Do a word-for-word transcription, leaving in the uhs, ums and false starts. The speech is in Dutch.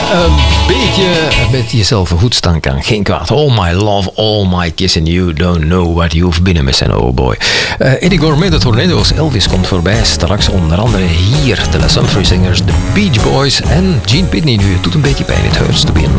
Een beetje met jezelf goed staan kan geen kwaad. All my love, all my kissing, you don't know what you've been missing, oh boy. Uh, Eddie Gourmet, de Tornado's, Elvis komt voorbij. Straks onder andere hier de Les Humphrey Singers, de Beach Boys en Gene Pitney. Nu, het doet een beetje pijn, it hurts to be